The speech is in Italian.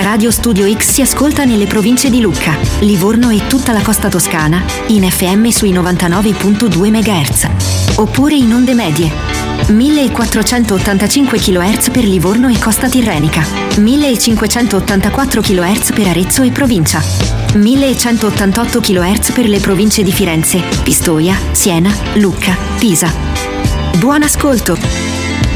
Radio Studio X si ascolta nelle province di Lucca, Livorno e tutta la costa toscana in FM sui 99.2 MHz. Oppure in onde medie. 1485 kHz per Livorno e costa tirrenica, 1584 kHz per Arezzo e provincia, 1188 kHz per le province di Firenze, Pistoia, Siena, Lucca, Pisa. Buon ascolto!